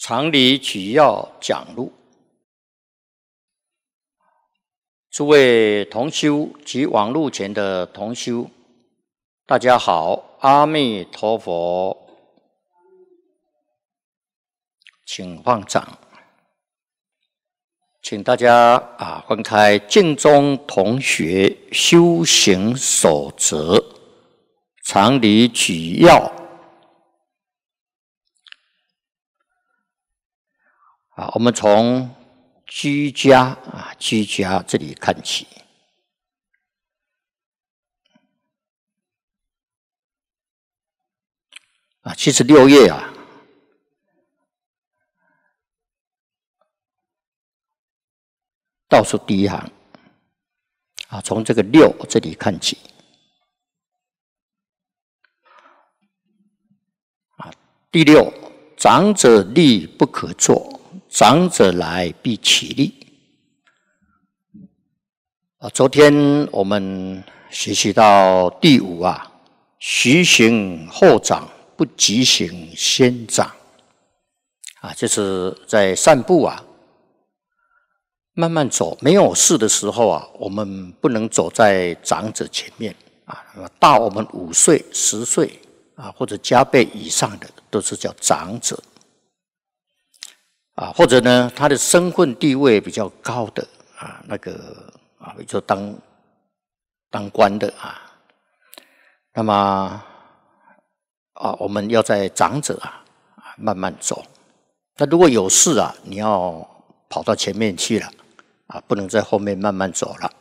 常理举要讲录，诸位同修及网络前的同修，大家好，阿弥陀佛，请放掌，请大家翻开净宗同学修行守则常理举要。我们从居家这里看起。76页倒数第一行从这个6这里看起。第6，长者立不可坐，长者来必起立。昨天我们学习到第5徐行后长，不急行先长。就是在散步慢慢走，没有事的时候我们不能走在长者前面大我们5岁、10岁或者加倍以上的都是叫长者。或者呢，他的身份地位比较高的比如说当官的那么我们要在长者慢慢走。那如果有事你要跑到前面去了不能在后面慢慢走了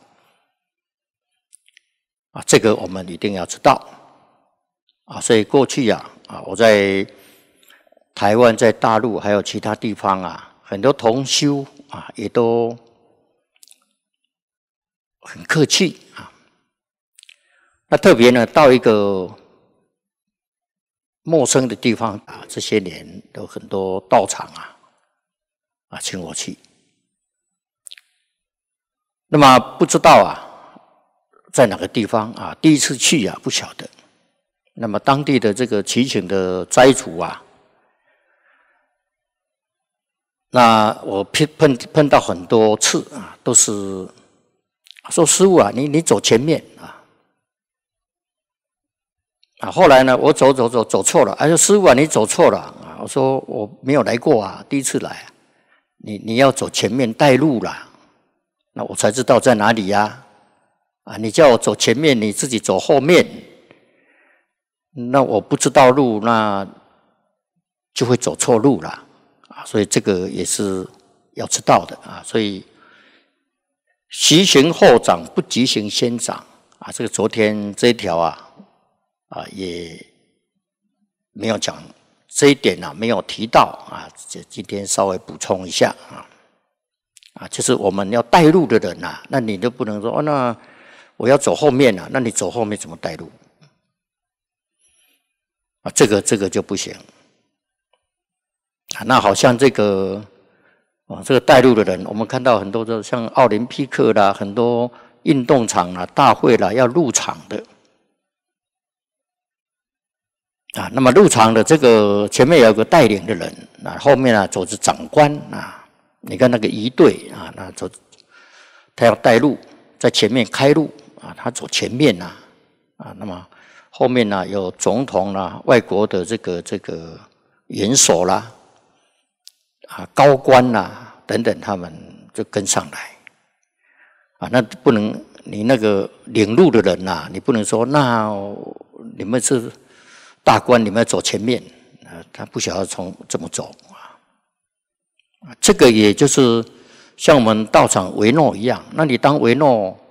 这个我们一定要知道所以过去我在台湾、在大陆还有其他地方很多同修也都很客气那特别呢，到一个陌生的地方这些年有很多道场请我去。那么不知道在哪个地方第一次去不晓得。那么当地的这个祈请的斋主那我碰到很多次都是说师父你走前面后来呢，我走错了说师父你走错了我说我没有来过第一次来你要走前面带路啦。那我才知道在哪里你叫我走前面，你自己走后面，那我不知道路，那就会走错路了所以这个也是要知道的所以徐行后长，不急行先长这个昨天这一条也没有讲这一点没有提到今天稍微补充一下就是我们要带路的人那你就不能说那我要走后面那你走后面怎么带路这个就不行那好像这个带路的人，我们看到很多的像奥林匹克啦，很多运动场大会啦要入场的那么入场的这个前面有个带领的人后面走着长官你看那个仪队那走他要带路，在前面开路他走前面那么后面有总统啦、外国的这个元首啦高官等等，他们就跟上来那不能你那个领路的人你不能说那你们是大官，你们要走前面他不晓得怎么走这个也就是像我们道场维诺一样，那你当维诺